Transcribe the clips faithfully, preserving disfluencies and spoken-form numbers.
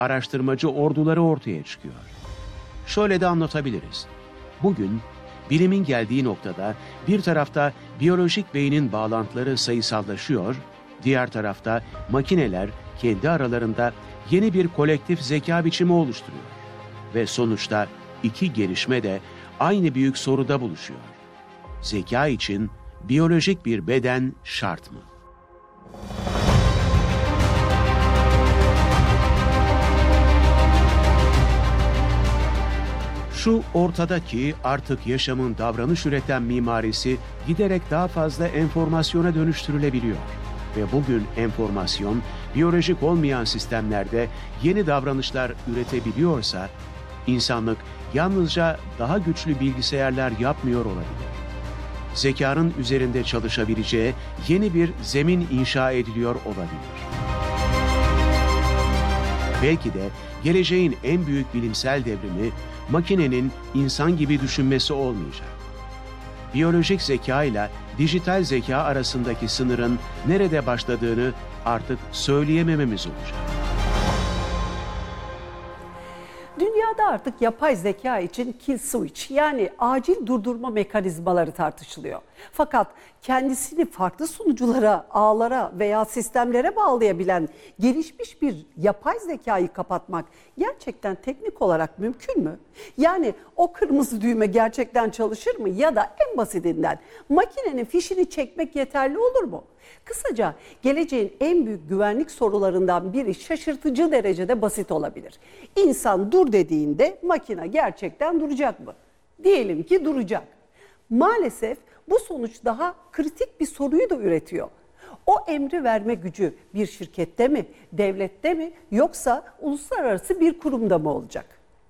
araştırmacı orduları ortaya çıkıyor. Şöyle de anlatabiliriz. Bugün bilimin geldiği noktada bir tarafta biyolojik beynin bağlantıları sayısallaşıyor, diğer tarafta makineler kendi aralarında yeni bir kolektif zeka biçimi oluşturuyor. Ve sonuçta iki gelişme de aynı büyük soruda buluşuyor. Zeka için biyolojik bir beden şart mı? Şu ortadaki artık yaşamın davranış üreten mimarisi giderek daha fazla enformasyona dönüştürülebiliyor. Ve bugün enformasyon, biyolojik olmayan sistemlerde yeni davranışlar üretebiliyorsa, insanlık yalnızca daha güçlü bilgisayarlar yapmıyor olabilir. Zekanın üzerinde çalışabileceği yeni bir zemin inşa ediliyor olabilir. Belki de geleceğin en büyük bilimsel devrimi, makinenin insan gibi düşünmesi olmayacak. Biyolojik zeka ile dijital zeka arasındaki sınırın nerede başladığını artık söyleyemememiz olacak. Dünyada artık yapay zeka için kill switch yani acil durdurma mekanizmaları tartışılıyor. Fakat kendisini farklı sunuculara, ağlara veya sistemlere bağlayabilen gelişmiş bir yapay zekayı kapatmak gerçekten teknik olarak mümkün mü? Yani o kırmızı düğme gerçekten çalışır mı ya da en basitinden makinenin fişini çekmek yeterli olur mu? Kısaca geleceğin en büyük güvenlik sorularından biri şaşırtıcı derecede basit olabilir. İnsan dur dediğinde makine gerçekten duracak mı? Diyelim ki duracak. Maalesef bu sonuç daha kritik bir soruyu da üretiyor. O emri verme gücü bir şirkette mi, devlette mi yoksa uluslararası bir kurumda mı olacak?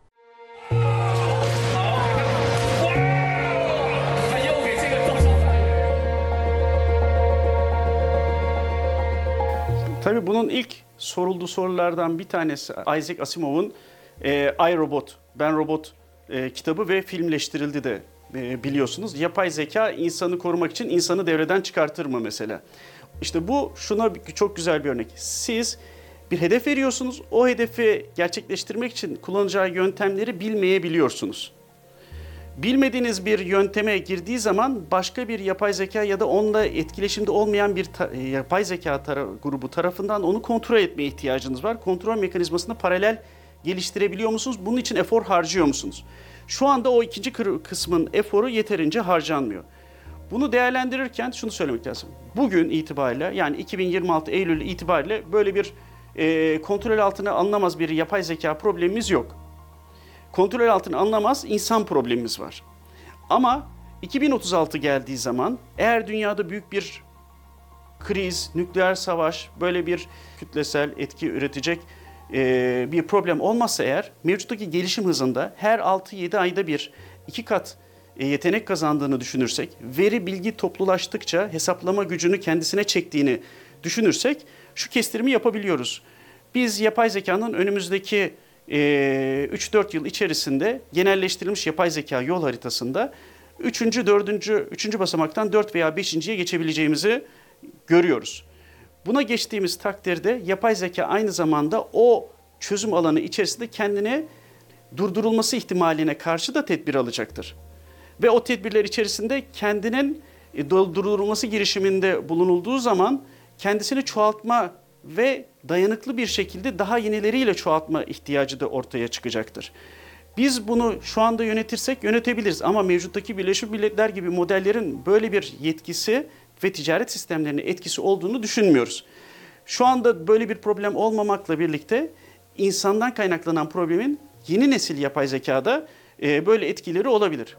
Tabii bunun ilk sorulduğu sorulardan bir tanesi Isaac Asimov'un e, I, Robot, Ben Robot e, kitabı ve filmleştirildi de e, biliyorsunuz. Yapay zeka insanı korumak için insanı devreden çıkartır mı mesela? İşte bu şuna çok güzel bir örnek. Siz bir hedef veriyorsunuz, o hedefi gerçekleştirmek için kullanacağı yöntemleri bilmeyebiliyorsunuz. Bilmediğiniz bir yönteme girdiği zaman başka bir yapay zeka ya da onunla etkileşimde olmayan bir ta- yapay zeka tara- grubu tarafından onu kontrol etmeye ihtiyacınız var. Kontrol mekanizmasını paralel geliştirebiliyor musunuz? Bunun için efor harcıyor musunuz? Şu anda o ikinci kısmın eforu yeterince harcanmıyor. Bunu değerlendirirken şunu söylemek lazım. Bugün itibariyle yani iki bin yirmi altı Eylül itibariyle böyle bir e, kontrol altına alınamaz bir yapay zeka problemimiz yok. Kontrol altına alınamaz insan problemimiz var. Ama iki bin otuz altı geldiği zaman eğer dünyada büyük bir kriz, nükleer savaş, böyle bir kütlesel etki üretecek e, bir problem olmazsa eğer mevcuttaki gelişim hızında her altı yedi ayda bir iki kat e, yetenek kazandığını düşünürsek, veri bilgi toplulaştıkça hesaplama gücünü kendisine çektiğini düşünürsek şu kestirimi yapabiliyoruz. Biz yapay zekanın önümüzdeki üç dört yıl içerisinde genelleştirilmiş yapay zeka yol haritasında üçüncü, dördüncü, üçüncü basamaktan dört veya beşinciye geçebileceğimizi görüyoruz. Buna geçtiğimiz takdirde yapay zeka aynı zamanda o çözüm alanı içerisinde kendine durdurulması ihtimaline karşı da tedbir alacaktır. Ve o tedbirler içerisinde kendinin durdurulması girişiminde bulunulduğu zaman kendisini çoğaltma ve dayanıklı bir şekilde daha yenileriyle çoğaltma ihtiyacı da ortaya çıkacaktır. Biz bunu şu anda yönetirsek yönetebiliriz ama mevcuttaki Birleşmiş Milletler gibi modellerin böyle bir yetkisi ve ticaret sistemlerine etkisi olduğunu düşünmüyoruz. Şu anda böyle bir problem olmamakla birlikte insandan kaynaklanan problemin yeni nesil yapay zekada böyle etkileri olabilir.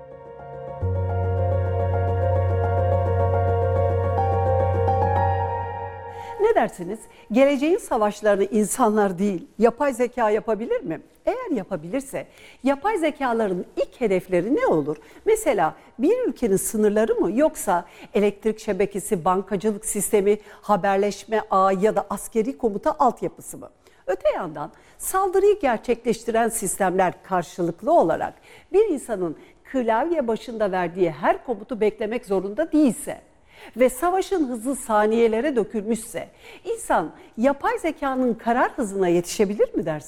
Ne dersiniz? Geleceğin savaşlarını insanlar değil, yapay zeka yapabilir mi? Eğer yapabilirse, yapay zekaların ilk hedefleri ne olur? Mesela bir ülkenin sınırları mı yoksa elektrik şebekesi, bankacılık sistemi, haberleşme ağı ya da askeri komuta altyapısı mı? Öte yandan saldırıyı gerçekleştiren sistemler karşılıklı olarak bir insanın klavye başında verdiği her komutu beklemek zorunda değilse ve savaşın hızı saniyelere dökülmüşse insan yapay zekanın karar hızına yetişebilir mi dersin?